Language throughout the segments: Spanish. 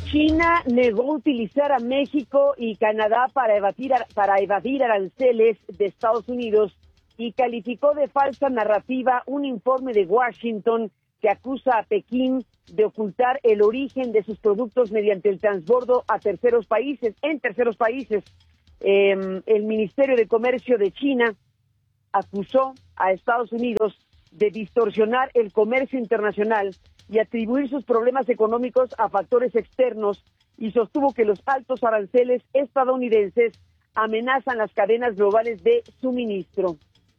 China negó utilizar a México y Canadá para evadir aranceles de Estados Unidos y calificó de falsa narrativa un informe de Washington que acusa a Pekín de ocultar el origen de sus productos mediante el transbordo a terceros países. El Ministerio de Comercio de China acusó a Estados Unidos de distorsionar el comercio internacional y atribuir sus problemas económicos a factores externos, y sostuvo que los altos aranceles estadounidenses amenazan las cadenas globales de suministro.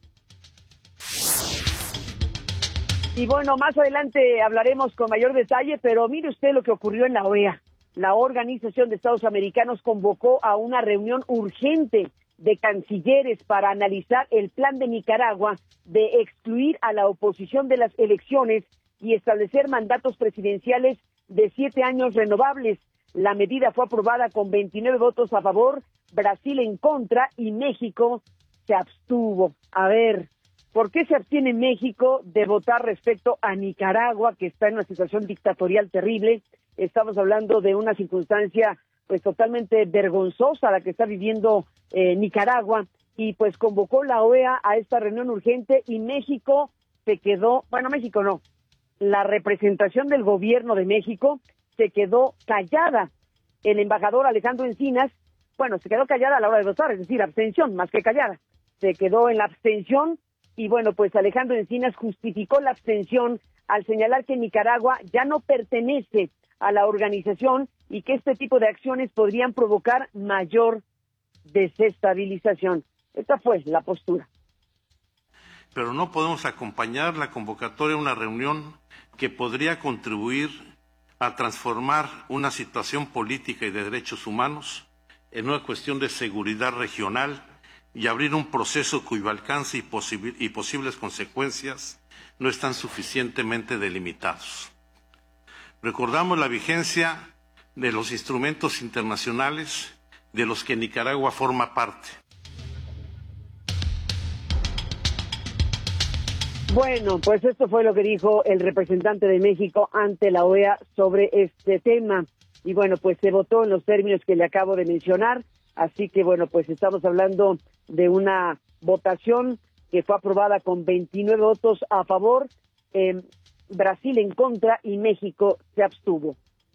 Y bueno, más adelante hablaremos con mayor detalle, pero mire usted lo que ocurrió en la OEA. La Organización de Estados Americanos convocó a una reunión urgente de cancilleres para analizar el plan de Nicaragua de excluir a la oposición de las elecciones y establecer mandatos presidenciales de 7 años renovables. La medida fue aprobada con 29 votos a favor, Brasil en contra y México se abstuvo. A ver, ¿por qué se abstiene México de votar respecto a Nicaragua, que está en una situación dictatorial terrible? Estamos hablando de una circunstancia pues totalmente vergonzosa la que está viviendo Nicaragua, y pues convocó la OEA a esta reunión urgente y México se quedó, México no, la representación del gobierno de México se quedó callada. El embajador Alejandro Encinas, se quedó callada a la hora de votar, es decir, abstención más que callada. Se quedó en la abstención y pues Alejandro Encinas justificó la abstención al señalar que Nicaragua ya no pertenece a la organización y que este tipo de acciones podrían provocar mayor desestabilización. Esta fue la postura. Pero no podemos acompañar la convocatoria a una reunión que podría contribuir a transformar una situación política y de derechos humanos en una cuestión de seguridad regional y abrir un proceso cuyo alcance y posibles consecuencias no están suficientemente delimitados. Recordamos la vigencia de los instrumentos internacionales de los que Nicaragua forma parte. Pues esto fue lo que dijo el representante de México ante la OEA sobre este tema. Y pues se votó en los términos que le acabo de mencionar. Así que pues estamos hablando de una votación que fue aprobada con 29 votos a favor, Brasil en contra y México se abstuvo.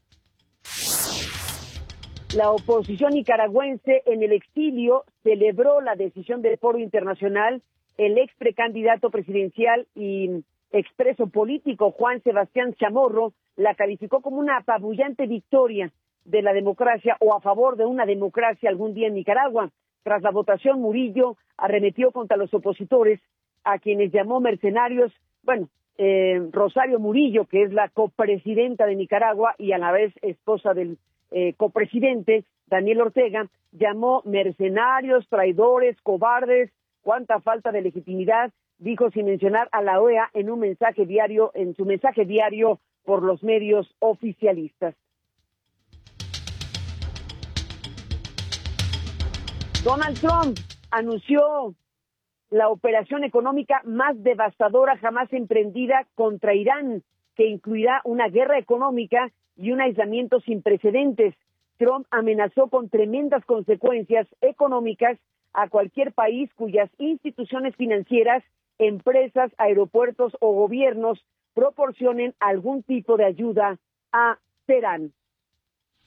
La oposición nicaragüense en el exilio celebró la decisión del Foro Internacional. El ex precandidato presidencial y expreso político Juan Sebastián Chamorro la calificó como una apabullante victoria de la democracia o a favor de una democracia algún día en Nicaragua. Tras la votación, Murillo arremetió contra los opositores, a quienes llamó mercenarios. Rosario Murillo, que es la copresidenta de Nicaragua y a la vez esposa del copresidente Daniel Ortega, llamó mercenarios, traidores, cobardes. Cuánta falta de legitimidad, dijo sin mencionar a la OEA en su mensaje diario por los medios oficialistas. Donald Trump anunció la operación económica más devastadora jamás emprendida contra Irán, que incluirá una guerra económica y un aislamiento sin precedentes. Trump amenazó con tremendas consecuencias económicas a cualquier país cuyas instituciones financieras, empresas, aeropuertos o gobiernos proporcionen algún tipo de ayuda a Teherán.